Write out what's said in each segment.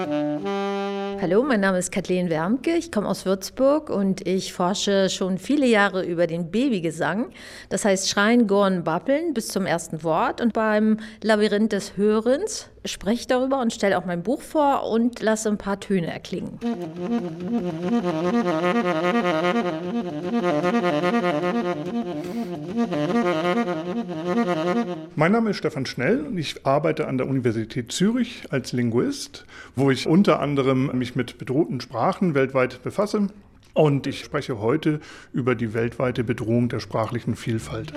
Hallo, mein Name ist Kathleen Wermke, ich komme aus Würzburg und ich forsche schon viele Jahre über den Babygesang. Das heißt Schreien, Gurren, Babbeln bis zum ersten Wort. Und beim Labyrinth des Hörens spreche ich darüber und stelle auch mein Buch vor und lasse ein paar Töne erklingen. Mein Name ist Stefan Schnell und ich arbeite an der Universität Zürich als Linguist, wo ich unter anderem mich mit bedrohten Sprachen weltweit befasse. Und ich spreche heute über die weltweite Bedrohung der sprachlichen Vielfalt.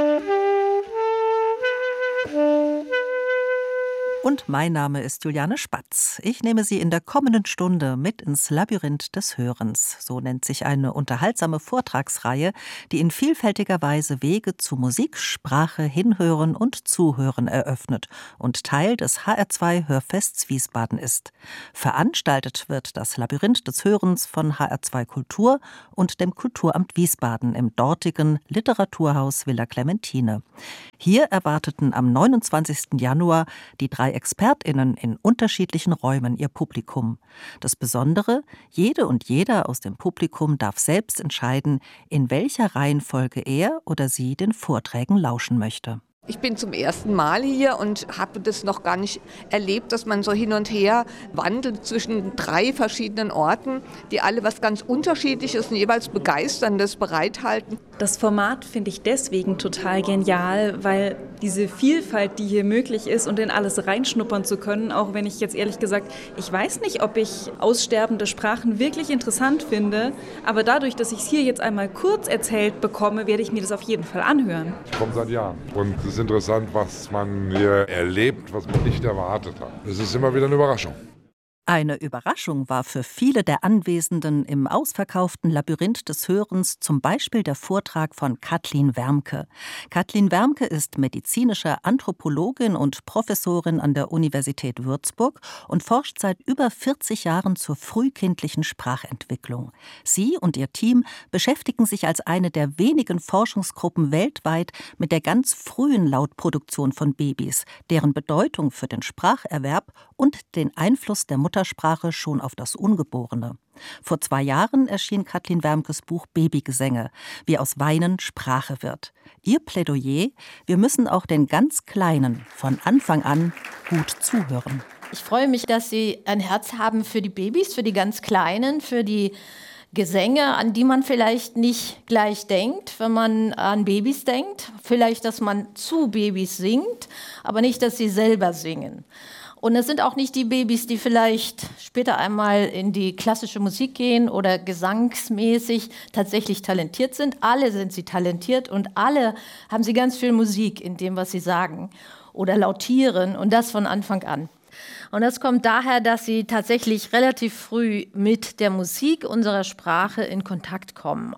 Und mein Name ist Juliane Spatz. Ich nehme Sie in der kommenden Stunde mit ins Labyrinth des Hörens. So nennt sich eine unterhaltsame Vortragsreihe, die in vielfältiger Weise Wege zu Musik, Sprache, Hinhören und Zuhören eröffnet und Teil des HR2 Hörfests Wiesbaden ist. Veranstaltet wird das Labyrinth des Hörens von HR2 Kultur und dem Kulturamt Wiesbaden im dortigen Literaturhaus Villa Clementine. Hier erwarteten am 29. Januar die 3 ExpertInnen in unterschiedlichen Räumen ihr Publikum. Das Besondere: Jede und jeder aus dem Publikum darf selbst entscheiden, in welcher Reihenfolge er oder sie den Vorträgen lauschen möchte. Ich bin zum ersten Mal hier und habe das noch gar nicht erlebt, dass man so hin und her wandelt zwischen 3 verschiedenen Orten, die alle was ganz Unterschiedliches und jeweils Begeisterndes bereithalten. Das Format finde ich deswegen total genial, weil diese Vielfalt, die hier möglich ist und in alles reinschnuppern zu können, auch wenn ich jetzt ehrlich gesagt, ich weiß nicht, ob ich aussterbende Sprachen wirklich interessant finde, aber dadurch, dass ich es hier jetzt einmal kurz erzählt bekomme, werde ich mir das auf jeden Fall anhören. Ich komme seit Jahren und es ist interessant, was man hier erlebt, was man nicht erwartet hat. Es ist immer wieder eine Überraschung. Eine Überraschung war für viele der Anwesenden im ausverkauften Labyrinth des Hörens zum Beispiel der Vortrag von Kathleen Wermke. Kathleen Wermke ist medizinische Anthropologin und Professorin an der Universität Würzburg und forscht seit über 40 Jahren zur frühkindlichen Sprachentwicklung. Sie und ihr Team beschäftigen sich als eine der wenigen Forschungsgruppen weltweit mit der ganz frühen Lautproduktion von Babys, deren Bedeutung für den Spracherwerb und den Einfluss der Muttersprache schon auf das Ungeborene. Vor 2 Jahren erschien Kathleen Wermkes Buch Babygesänge, wie aus Weinen Sprache wird. Ihr Plädoyer: Wir müssen auch den ganz Kleinen von Anfang an gut zuhören. Ich freue mich, dass Sie ein Herz haben für die Babys, für die ganz Kleinen, für die Gesänge, an die man vielleicht nicht gleich denkt, wenn man an Babys denkt. Vielleicht, dass man zu Babys singt, aber nicht, dass sie selber singen. Und es sind auch nicht die Babys, die vielleicht später einmal in die klassische Musik gehen oder gesangsmäßig tatsächlich talentiert sind. Alle sind sie talentiert und alle haben sie ganz viel Musik in dem, was sie sagen oder lautieren, und das von Anfang an. Und das kommt daher, dass sie tatsächlich relativ früh mit der Musik unserer Sprache in Kontakt kommen.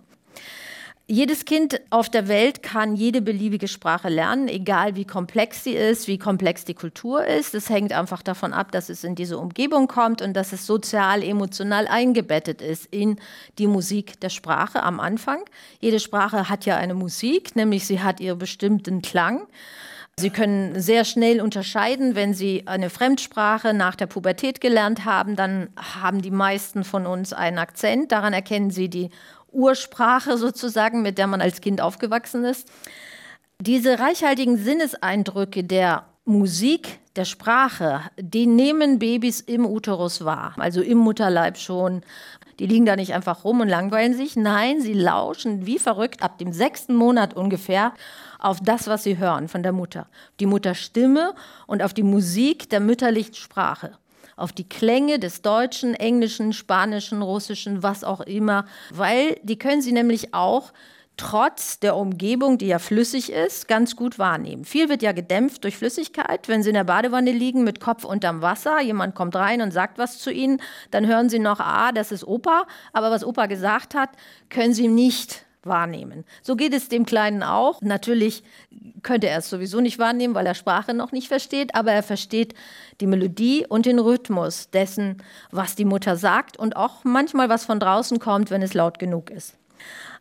Jedes Kind auf der Welt kann jede beliebige Sprache lernen, egal wie komplex sie ist, wie komplex die Kultur ist. Es hängt einfach davon ab, dass es in diese Umgebung kommt und dass es sozial, emotional eingebettet ist in die Musik der Sprache am Anfang. Jede Sprache hat ja eine Musik, nämlich sie hat ihren bestimmten Klang. Sie können sehr schnell unterscheiden, wenn Sie eine Fremdsprache nach der Pubertät gelernt haben, dann haben die meisten von uns einen Akzent. Daran erkennen Sie die Ursprache sozusagen, mit der man als Kind aufgewachsen ist. Diese reichhaltigen Sinneseindrücke der Musik, der Sprache, die nehmen Babys im Uterus wahr, also im Mutterleib schon. Die liegen da nicht einfach rum und langweilen sich. Nein, sie lauschen wie verrückt ab dem 6. Monat ungefähr auf das, was sie hören von der Mutter. Die Mutterstimme und auf die Musik der mütterlichen Sprache. Auf die Klänge des Deutschen, Englischen, Spanischen, Russischen, was auch immer. Weil die können sie nämlich auch trotz der Umgebung, die ja flüssig ist, ganz gut wahrnehmen. Viel wird ja gedämpft durch Flüssigkeit. Wenn Sie in der Badewanne liegen mit Kopf unterm Wasser, jemand kommt rein und sagt was zu Ihnen, dann hören Sie noch, das ist Opa. Aber was Opa gesagt hat, können Sie nicht wahrnehmen. So geht es dem Kleinen auch. Natürlich könnte er es sowieso nicht wahrnehmen, weil er Sprache noch nicht versteht, aber er versteht die Melodie und den Rhythmus dessen, was die Mutter sagt und auch manchmal was von draußen kommt, wenn es laut genug ist.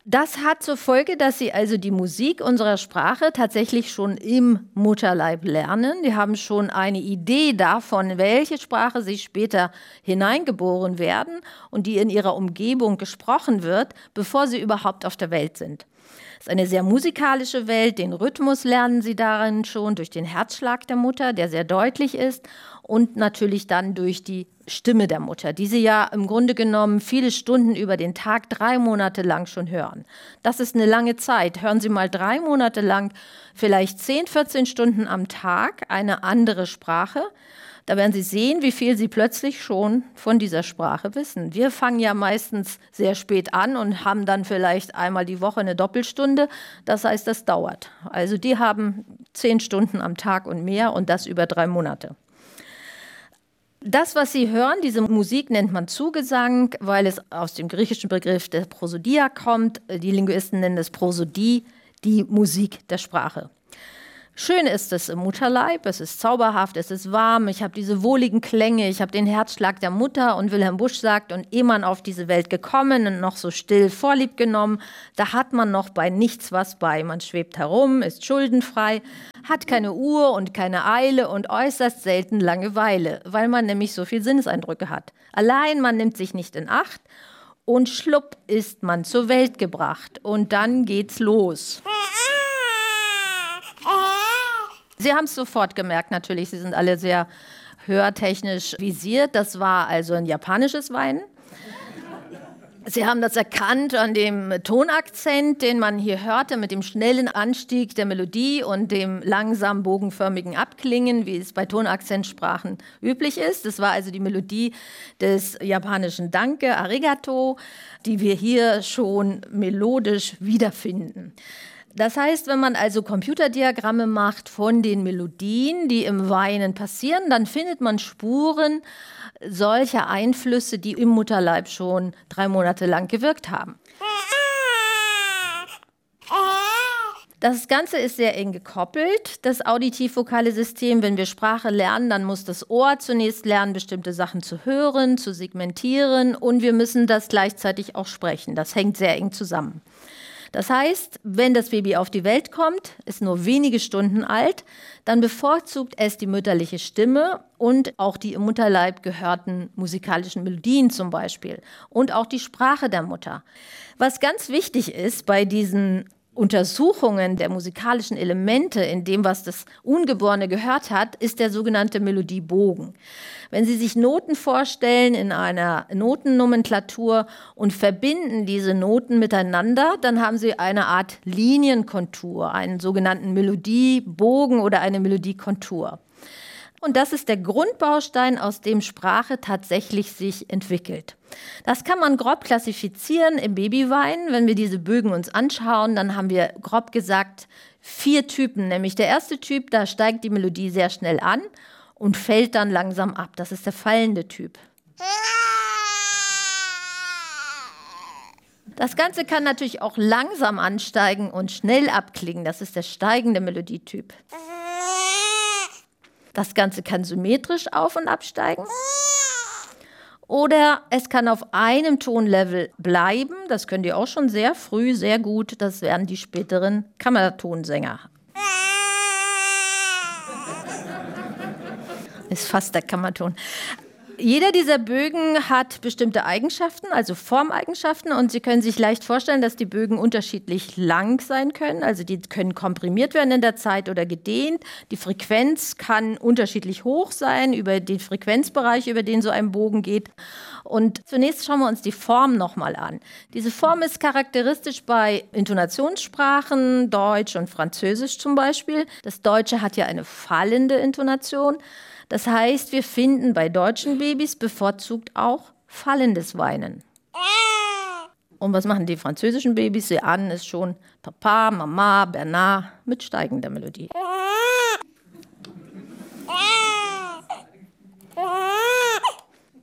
Das hat zur Folge, dass sie also die Musik unserer Sprache tatsächlich schon im Mutterleib lernen. Die haben schon eine Idee davon, welche Sprache sie später hineingeboren werden und die in ihrer Umgebung gesprochen wird, bevor sie überhaupt auf der Welt sind. Es ist eine sehr musikalische Welt, den Rhythmus lernen sie darin schon durch den Herzschlag der Mutter, der sehr deutlich ist, und natürlich dann durch die Stimme der Mutter, die sie ja im Grunde genommen viele Stunden über den Tag 3 Monate lang schon hören. Das ist eine lange Zeit. Hören Sie mal 3 Monate lang vielleicht 10, 14 Stunden am Tag eine andere Sprache. Da werden Sie sehen, wie viel Sie plötzlich schon von dieser Sprache wissen. Wir fangen ja meistens sehr spät an und haben dann vielleicht einmal die Woche eine Doppelstunde. Das heißt, das dauert. Also die haben 10 Stunden am Tag und mehr und das über 3 Monate. Das, was Sie hören, diese Musik nennt man Zugesang, weil es aus dem griechischen Begriff der Prosodia kommt. Die Linguisten nennen es Prosodie, die Musik der Sprache. Schön ist es im Mutterleib, es ist zauberhaft, es ist warm, ich habe diese wohligen Klänge, ich habe den Herzschlag der Mutter und Wilhelm Busch sagt, und ehe man auf diese Welt gekommen und noch so still Vorlieb genommen, da hat man noch bei nichts was bei. Man schwebt herum, ist schuldenfrei, hat keine Uhr und keine Eile und äußerst selten Langeweile, weil man nämlich so viel Sinneseindrücke hat. Allein man nimmt sich nicht in Acht und schlupp ist man zur Welt gebracht und dann geht's los. Sie haben es sofort gemerkt, natürlich, Sie sind alle sehr hörtechnisch visiert. Das war also ein japanisches Weinen. Sie haben das erkannt an dem Tonakzent, den man hier hörte, mit dem schnellen Anstieg der Melodie und dem langsam bogenförmigen Abklingen, wie es bei Tonakzentsprachen üblich ist. Das war also die Melodie des japanischen Danke, Arigato, die wir hier schon melodisch wiederfinden. Das heißt, wenn man also Computerdiagramme macht von den Melodien, die im Weinen passieren, dann findet man Spuren solcher Einflüsse, die im Mutterleib schon 3 Monate lang gewirkt haben. Das Ganze ist sehr eng gekoppelt, das auditiv-vokale System. Wenn wir Sprache lernen, dann muss das Ohr zunächst lernen, bestimmte Sachen zu hören, zu segmentieren, und wir müssen das gleichzeitig auch sprechen. Das hängt sehr eng zusammen. Das heißt, wenn das Baby auf die Welt kommt, ist nur wenige Stunden alt, dann bevorzugt es die mütterliche Stimme und auch die im Mutterleib gehörten musikalischen Melodien zum Beispiel und auch die Sprache der Mutter. Was ganz wichtig ist bei diesen Untersuchungen der musikalischen Elemente in dem, was das Ungeborene gehört hat, ist der sogenannte Melodiebogen. Wenn Sie sich Noten vorstellen in einer Notennomenklatur und verbinden diese Noten miteinander, dann haben Sie eine Art Linienkontur, einen sogenannten Melodiebogen oder eine Melodiekontur. Und das ist der Grundbaustein, aus dem Sprache tatsächlich sich entwickelt. Das kann man grob klassifizieren im Babyweinen. Wenn wir diese Bögen uns anschauen, dann haben wir grob gesagt 4 Typen. Nämlich der erste Typ, da steigt die Melodie sehr schnell an und fällt dann langsam ab. Das ist der fallende Typ. Das Ganze kann natürlich auch langsam ansteigen und schnell abklingen. Das ist der steigende Melodietyp. Das Ganze kann symmetrisch auf- und absteigen. Oder es kann auf einem Tonlevel bleiben. Das können die auch schon sehr früh, sehr gut. Das werden die späteren Kammertonsänger. Ist fast der Kammerton. Jeder dieser Bögen hat bestimmte Eigenschaften, also Formeigenschaften, und Sie können sich leicht vorstellen, dass die Bögen unterschiedlich lang sein können. Also die können komprimiert werden in der Zeit oder gedehnt. Die Frequenz kann unterschiedlich hoch sein über den Frequenzbereich, über den so ein Bogen geht. Und zunächst schauen wir uns die Form nochmal an. Diese Form ist charakteristisch bei Intonationssprachen, Deutsch und Französisch zum Beispiel. Das Deutsche hat ja eine fallende Intonation. Das heißt, wir finden bei deutschen Babys bevorzugt auch fallendes Weinen. Und was machen die französischen Babys? Sie ahnen es schon, Papa, Mama, Bernard mit steigender Melodie.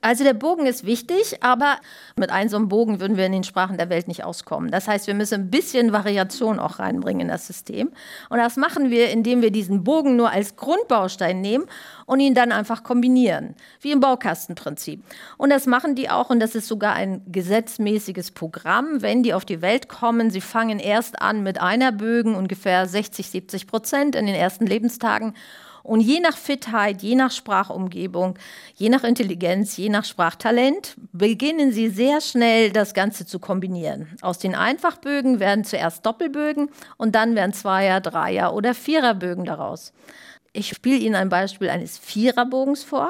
Also der Bogen ist wichtig, aber mit einem so einem Bogen würden wir in den Sprachen der Welt nicht auskommen. Das heißt, wir müssen ein bisschen Variation auch reinbringen in das System. Und das machen wir, indem wir diesen Bogen nur als Grundbaustein nehmen und ihn dann einfach kombinieren, wie im Baukastenprinzip. Und das machen die auch, und das ist sogar ein gesetzmäßiges Programm, wenn die auf die Welt kommen. Sie fangen erst an mit einer Bögen, ungefähr 60-70% in den ersten Lebenstagen. Und je nach Fitheit, je nach Sprachumgebung, je nach Intelligenz, je nach Sprachtalent beginnen sie sehr schnell, das Ganze zu kombinieren. Aus den Einfachbögen werden zuerst Doppelbögen und dann werden Zweier-, Dreier- oder Viererbögen daraus. Ich spiele Ihnen ein Beispiel eines Viererbogens vor.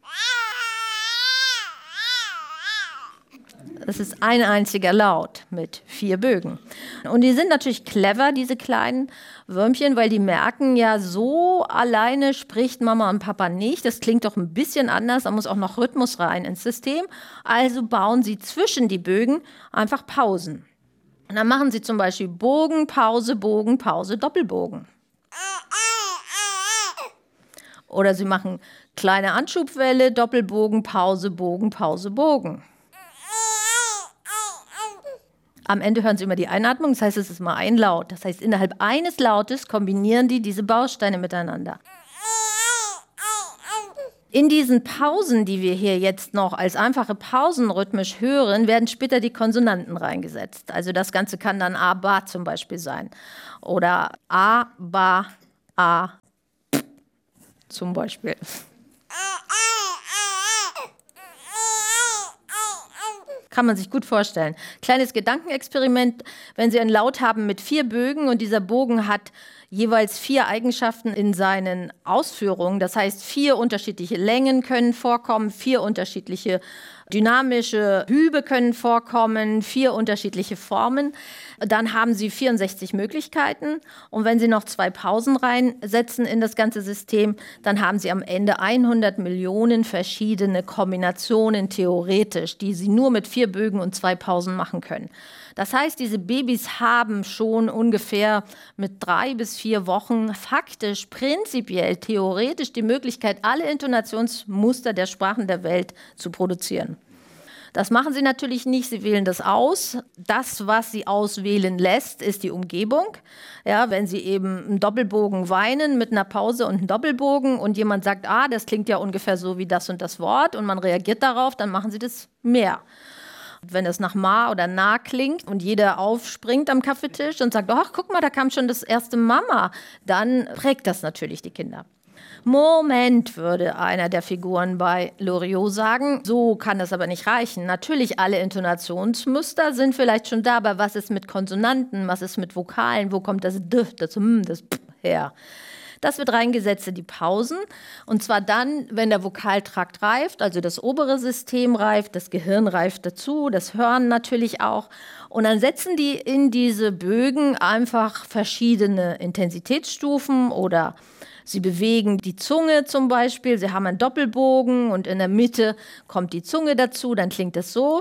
Das ist ein einziger Laut mit 4 Bögen. Und die sind natürlich clever, diese kleinen Würmchen, weil die merken ja, so alleine spricht Mama und Papa nicht. Das klingt doch ein bisschen anders, da muss auch noch Rhythmus rein ins System. Also bauen sie zwischen die Bögen einfach Pausen. Und dann machen sie zum Beispiel Bogen, Pause, Doppelbogen. Oder sie machen kleine Anschubwelle, Doppelbogen, Pause, Bogen. Am Ende hören Sie immer die Einatmung, das heißt, es ist mal ein Laut. Das heißt, innerhalb eines Lautes kombinieren die diese Bausteine miteinander. In diesen Pausen, die wir hier jetzt noch als einfache Pausen rhythmisch hören, werden später die Konsonanten reingesetzt. Also das Ganze kann dann A, Ba zum Beispiel sein. Oder A, Ba, A, P zum Beispiel. Kann man sich gut vorstellen. Kleines Gedankenexperiment, wenn Sie einen Laut haben mit 4 Bögen und dieser Bogen hat jeweils 4 Eigenschaften in seinen Ausführungen. Das heißt, 4 unterschiedliche Längen können vorkommen, 4 unterschiedliche dynamische Hübe können vorkommen, 4 unterschiedliche Formen. Dann haben Sie 64 Möglichkeiten. Und wenn Sie noch 2 Pausen reinsetzen in das ganze System, dann haben Sie am Ende 100 Millionen verschiedene Kombinationen theoretisch, die Sie nur mit 4 Bögen und 2 Pausen machen können. Das heißt, diese Babys haben schon ungefähr mit 3 bis 4 Wochen faktisch, prinzipiell, theoretisch die Möglichkeit, alle Intonationsmuster der Sprachen der Welt zu produzieren. Das machen sie natürlich nicht, sie wählen das aus. Das, was sie auswählen lässt, ist die Umgebung. Ja, wenn sie eben einen Doppelbogen weinen mit einer Pause und einem Doppelbogen und jemand sagt, das klingt ja ungefähr so wie das und das Wort und man reagiert darauf, dann machen sie das mehr. Wenn es nach Ma oder Na klingt und jeder aufspringt am Kaffeetisch und sagt, ach, guck mal, da kam schon das erste Mama, dann prägt das natürlich die Kinder. Moment, würde einer der Figuren bei Loriot sagen. So kann das aber nicht reichen. Natürlich, alle Intonationsmuster sind vielleicht schon da, aber was ist mit Konsonanten, was ist mit Vokalen, wo kommt das D, das M, das P her? Das wird reingesetzt in die Pausen, und zwar dann, wenn der Vokaltrakt reift, also das obere System reift, das Gehirn reift dazu, das Hören natürlich auch. Und dann setzen die in diese Bögen einfach verschiedene Intensitätsstufen oder sie bewegen die Zunge zum Beispiel. Sie haben einen Doppelbogen und in der Mitte kommt die Zunge dazu, dann klingt es so.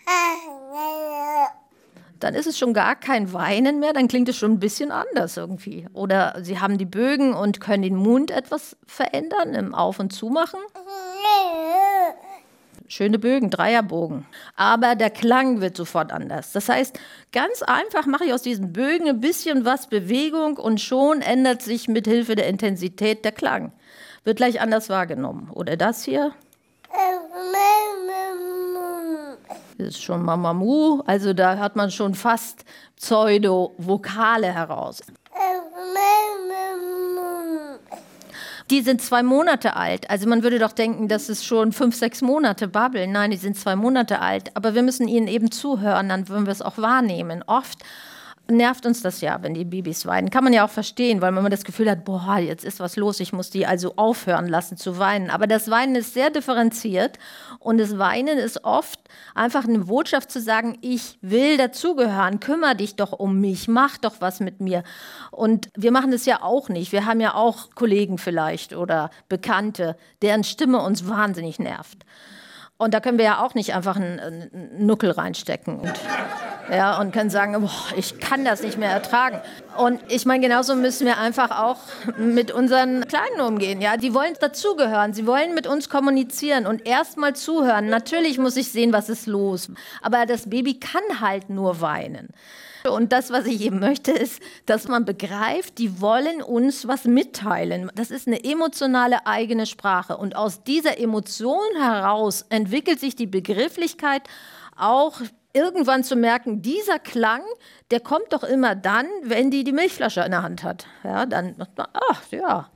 Dann ist es schon gar kein Weinen mehr, dann klingt es schon ein bisschen anders irgendwie. Oder sie haben die Bögen und können den Mund etwas verändern, im Auf- und Zumachen. Schöne Bögen, Dreierbogen. Aber der Klang wird sofort anders. Das heißt, ganz einfach mache ich aus diesen Bögen ein bisschen was Bewegung und schon ändert sich mit Hilfe der Intensität der Klang. Wird gleich anders wahrgenommen. Oder das hier. Das ist schon Mamamu, also da hat man schon fast Pseudo-Vokale heraus. Die sind 2 Monate alt. Also man würde doch denken, das ist schon 5, 6 Monate babbeln. Nein, die sind 2 Monate alt. Aber wir müssen ihnen eben zuhören, dann würden wir es auch wahrnehmen. Oft nervt uns das ja, wenn die Babys weinen. Kann man ja auch verstehen, weil man das Gefühl hat, boah, jetzt ist was los, ich muss die also aufhören lassen zu weinen. Aber das Weinen ist sehr differenziert und das Weinen ist oft einfach eine Botschaft zu sagen, ich will dazugehören, kümmere dich doch um mich, mach doch was mit mir. Und wir machen das ja auch nicht. Wir haben ja auch Kollegen vielleicht oder Bekannte, deren Stimme uns wahnsinnig nervt. Und da können wir ja auch nicht einfach einen Nuckel reinstecken. Ja, und können sagen, boah, ich kann das nicht mehr ertragen. Und ich meine, genauso müssen wir einfach auch mit unseren Kleinen umgehen. Ja, die wollen dazugehören, sie wollen mit uns kommunizieren und erst mal zuhören. Natürlich muss ich sehen, was ist los. Aber das Baby kann halt nur weinen. Und das, was ich eben möchte, ist, dass man begreift, die wollen uns was mitteilen. Das ist eine emotionale eigene Sprache. Und aus dieser Emotion heraus entwickelt sich die Begrifflichkeit auch irgendwann zu merken, dieser Klang, der kommt doch immer dann, wenn die Milchflasche in der Hand hat. Ja, dann, ach ja.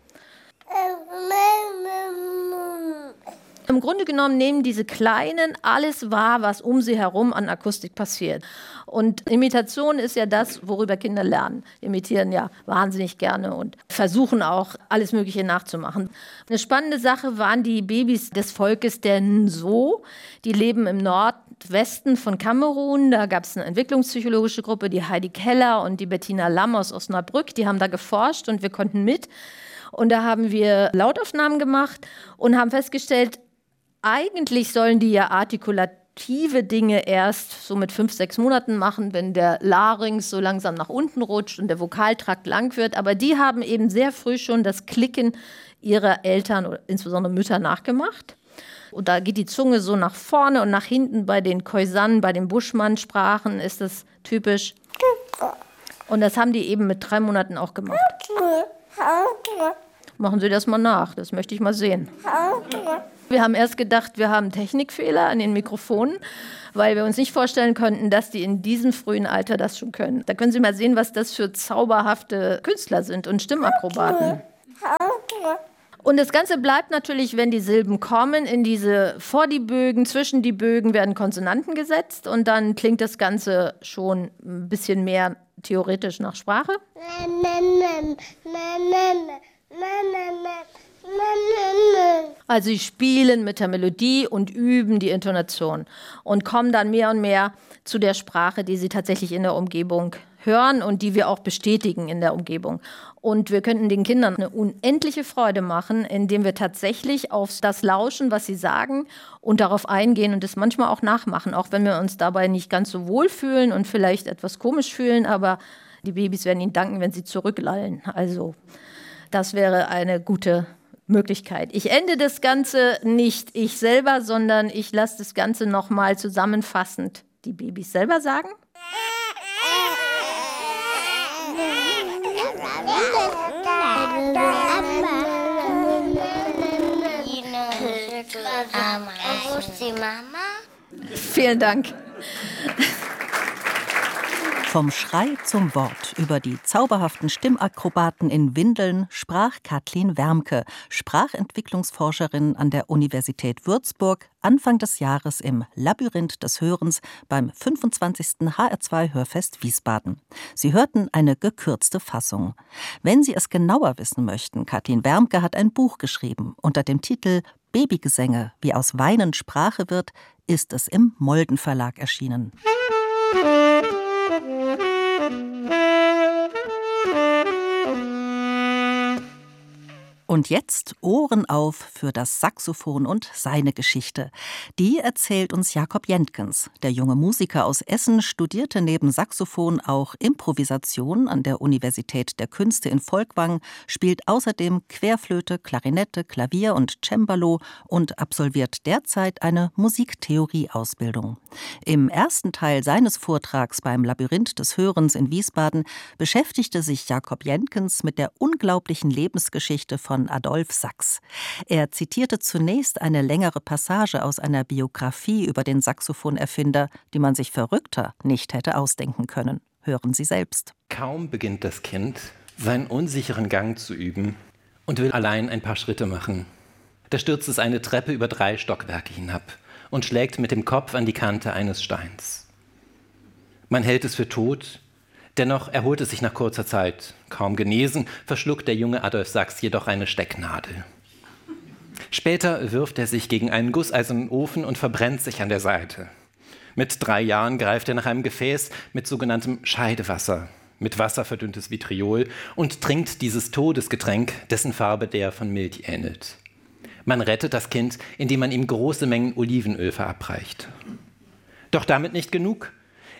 Im Grunde genommen nehmen diese Kleinen alles wahr, was um sie herum an Akustik passiert. Und Imitation ist ja das, worüber Kinder lernen. Imitieren ja wahnsinnig gerne und versuchen auch, alles Mögliche nachzumachen. Eine spannende Sache waren die Babys des Volkes der Nso. Die leben im Nordwesten von Kamerun. Da gab es eine entwicklungspsychologische Gruppe, die Heidi Keller und die Bettina Lamm aus Osnabrück. Die haben da geforscht und wir konnten mit. Und da haben wir Lautaufnahmen gemacht und haben festgestellt, eigentlich sollen die ja artikulative Dinge erst so mit 5, 6 Monaten machen, wenn der Larynx so langsam nach unten rutscht und der Vokaltrakt lang wird. Aber die haben eben sehr früh schon das Klicken ihrer Eltern, oder insbesondere Mütter, nachgemacht. Und da geht die Zunge so nach vorne und nach hinten. Bei den Khoisan, bei den Buschmann-Sprachen ist das typisch. Und das haben die eben mit 3 Monaten auch gemacht. Machen Sie das mal nach, das möchte ich mal sehen. Wir haben erst gedacht, wir haben Technikfehler an den Mikrofonen, weil wir uns nicht vorstellen konnten, dass die in diesem frühen Alter das schon können. Da können Sie mal sehen, was das für zauberhafte Künstler sind und Stimmakrobaten. Und das Ganze bleibt natürlich, wenn die Silben kommen, in diese vor die Bögen, zwischen die Bögen werden Konsonanten gesetzt und dann klingt das Ganze schon ein bisschen mehr theoretisch nach Sprache. Also sie spielen mit der Melodie und üben die Intonation und kommen dann mehr und mehr zu der Sprache, die sie tatsächlich in der Umgebung hören und die wir auch bestätigen in der Umgebung. Und wir könnten den Kindern eine unendliche Freude machen, indem wir tatsächlich auf das lauschen, was sie sagen und darauf eingehen und es manchmal auch nachmachen, auch wenn wir uns dabei nicht ganz so wohl fühlen und vielleicht etwas komisch fühlen, aber die Babys werden ihnen danken, wenn sie zurücklallen. Also das wäre eine gute Möglichkeit. Ich ende das Ganze nicht ich selber, sondern ich lasse das Ganze nochmal zusammenfassend die Babys selber sagen. Vielen Dank. Vom Schrei zum Wort über die zauberhaften Stimmakrobaten in Windeln sprach Kathleen Wermke, Sprachentwicklungsforscherin an der Universität Würzburg, Anfang des Jahres im Labyrinth des Hörens beim 25. HR2 Hörfest Wiesbaden. Sie hörten eine gekürzte Fassung. Wenn Sie es genauer wissen möchten, Kathleen Wermke hat ein Buch geschrieben unter dem Titel Babygesänge, wie aus Weinen Sprache wird, ist es im Molden Verlag erschienen. Und jetzt Ohren auf für das Saxophon und seine Geschichte. Die erzählt uns Jakob Jentgens. Der junge Musiker aus Essen studierte neben Saxophon auch Improvisation an der Universität der Künste in Folkwang, spielt außerdem Querflöte, Klarinette, Klavier und Cembalo und absolviert derzeit eine Musiktheorie-Ausbildung. Im ersten Teil seines Vortrags beim Labyrinth des Hörens in Wiesbaden beschäftigte sich Jakob Jentgens mit der unglaublichen Lebensgeschichte von Adolf Sax. Er zitierte zunächst eine längere Passage aus einer Biografie über den Saxophonerfinder, die man sich verrückter nicht hätte ausdenken können. Hören Sie selbst. Kaum beginnt das Kind, seinen unsicheren Gang zu üben und will allein ein paar Schritte machen. Da stürzt es eine Treppe über 3 Stockwerke hinab und schlägt mit dem Kopf an die Kante eines Steins. Man hält es für tot. Dennoch erholt es sich nach kurzer Zeit. Kaum genesen, verschluckt der junge Adolf Sax jedoch eine Stecknadel. Später wirft er sich gegen einen gusseisernen Ofen und verbrennt sich an der Seite. Mit 3 Jahren greift er nach einem Gefäß mit sogenanntem Scheidewasser, mit Wasser verdünntes Vitriol, und trinkt dieses Todesgetränk, dessen Farbe der von Milch ähnelt. Man rettet das Kind, indem man ihm große Mengen Olivenöl verabreicht. Doch damit nicht genug.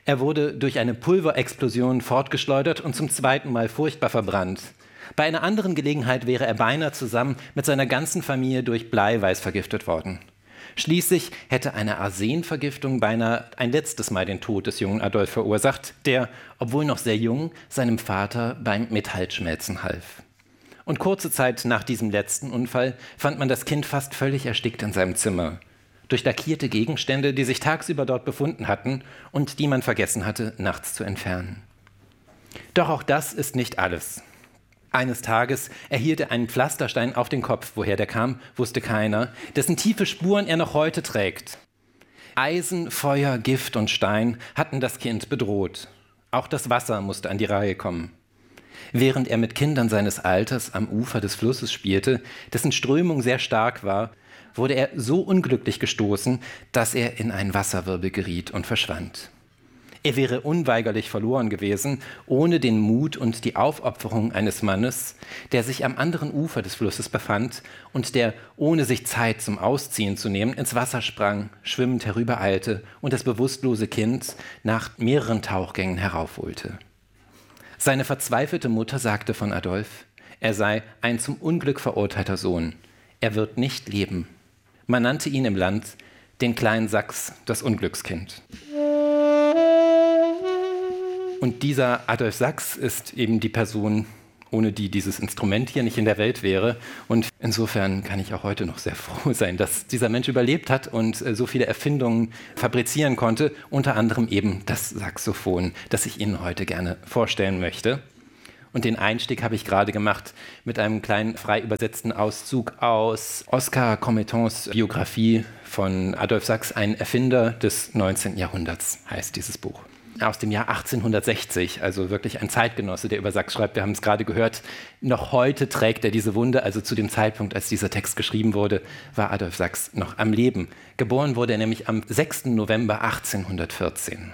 Er wurde durch eine Pulverexplosion fortgeschleudert und zum zweiten Mal furchtbar verbrannt. Bei einer anderen Gelegenheit wäre er beinahe zusammen mit seiner ganzen Familie durch Bleiweiß vergiftet worden. Schließlich hätte eine Arsenvergiftung beinahe ein letztes Mal den Tod des jungen Adolf verursacht, der, obwohl noch sehr jung, seinem Vater beim Metallschmelzen half. Und kurze Zeit nach diesem letzten Unfall fand man das Kind fast völlig erstickt in seinem Zimmer. Durch lackierte Gegenstände, die sich tagsüber dort befunden hatten und die man vergessen hatte, nachts zu entfernen. Doch auch das ist nicht alles. Eines Tages erhielt er einen Pflasterstein auf den Kopf. Woher der kam, wusste keiner, dessen tiefe Spuren er noch heute trägt. Eisen, Feuer, Gift und Stein hatten das Kind bedroht. Auch das Wasser musste an die Reihe kommen. Während er mit Kindern seines Alters am Ufer des Flusses spielte, dessen Strömung sehr stark war, wurde er so unglücklich gestoßen, dass er in einen Wasserwirbel geriet und verschwand. Er wäre unweigerlich verloren gewesen, ohne den Mut und die Aufopferung eines Mannes, der sich am anderen Ufer des Flusses befand und der, ohne sich Zeit zum Ausziehen zu nehmen, ins Wasser sprang, schwimmend herübereilte und das bewusstlose Kind nach mehreren Tauchgängen heraufholte. Seine verzweifelte Mutter sagte von Adolf, er sei ein zum Unglück verurteilter Sohn. Er wird nicht leben. Man nannte ihn im Land den kleinen Sachs, das Unglückskind. Und dieser Adolf Sachs ist eben die Person, ohne die dieses Instrument hier nicht in der Welt wäre. Und insofern kann ich auch heute noch sehr froh sein, dass dieser Mensch überlebt hat und so viele Erfindungen fabrizieren konnte, unter anderem eben das Saxophon, das ich Ihnen heute gerne vorstellen möchte. Und den Einstieg habe ich gerade gemacht mit einem kleinen frei übersetzten Auszug aus Oskar Commetons Biografie von Adolf Sachs, ein Erfinder des 19. Jahrhunderts, heißt dieses Buch. Aus dem Jahr 1860, also wirklich ein Zeitgenosse, der über Sachs schreibt. Wir haben es gerade gehört, noch heute trägt er diese Wunde. Also zu dem Zeitpunkt, als dieser Text geschrieben wurde, war Adolf Sachs noch am Leben. Geboren wurde er nämlich am 6. November 1814.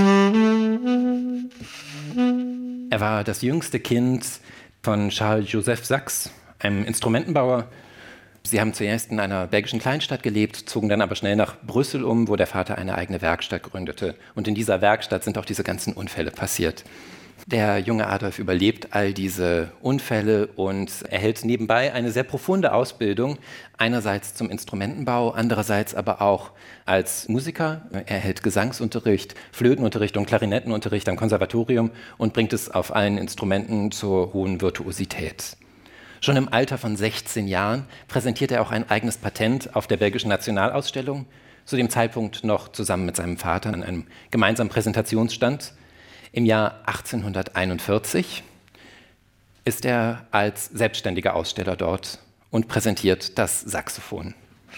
Er war das jüngste Kind von Charles Joseph Sachs, einem Instrumentenbauer. Sie haben zuerst in einer belgischen Kleinstadt gelebt, zogen dann aber schnell nach Brüssel um, wo der Vater eine eigene Werkstatt gründete. Und in dieser Werkstatt sind auch diese ganzen Unfälle passiert. Der junge Adolf überlebt all diese Unfälle und erhält nebenbei eine sehr profunde Ausbildung, einerseits zum Instrumentenbau, andererseits aber auch als Musiker. Er erhält Gesangsunterricht, Flötenunterricht und Klarinettenunterricht am Konservatorium und bringt es auf allen Instrumenten zur hohen Virtuosität. Schon im Alter von 16 Jahren präsentiert er auch ein eigenes Patent auf der belgischen Nationalausstellung, zu dem Zeitpunkt noch zusammen mit seinem Vater an einem gemeinsamen Präsentationsstand. Im Jahr 1841 ist er als selbstständiger Aussteller dort und präsentiert das Saxophon.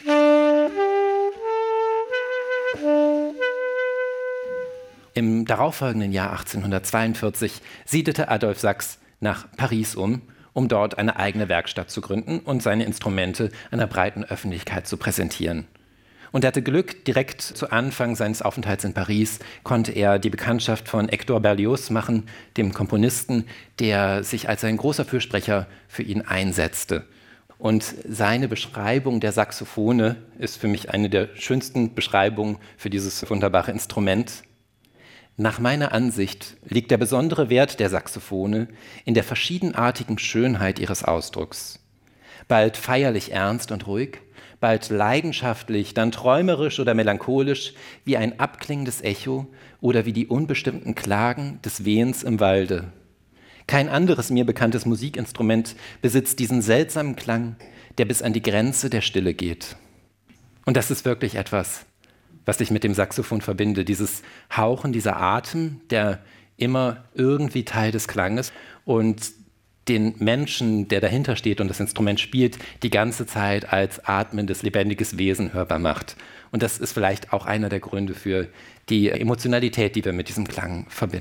Im darauffolgenden Jahr 1842 siedelte Adolf Sachs nach Paris um dort eine eigene Werkstatt zu gründen und seine Instrumente einer breiten Öffentlichkeit zu präsentieren. Und er hatte Glück, direkt zu Anfang seines Aufenthalts in Paris konnte er die Bekanntschaft von Hector Berlioz machen, dem Komponisten, der sich als ein großer Fürsprecher für ihn einsetzte. Und seine Beschreibung der Saxophone ist für mich eine der schönsten Beschreibungen für dieses wunderbare Instrument. Nach meiner Ansicht liegt der besondere Wert der Saxophone in der verschiedenartigen Schönheit ihres Ausdrucks. Bald feierlich ernst und ruhig, bald leidenschaftlich, dann träumerisch oder melancholisch, wie ein abklingendes Echo oder wie die unbestimmten Klagen des Wehens im Walde. Kein anderes mir bekanntes Musikinstrument besitzt diesen seltsamen Klang, der bis an die Grenze der Stille geht. Und das ist wirklich etwas, was ich mit dem Saxophon verbinde, dieses Hauchen, dieser Atem, der immer irgendwie Teil des Klanges und den Menschen, der dahinter steht und das Instrument spielt, die ganze Zeit als atmendes, lebendiges Wesen hörbar macht. Und das ist vielleicht auch einer der Gründe für die Emotionalität, die wir mit diesem Klang verbinden.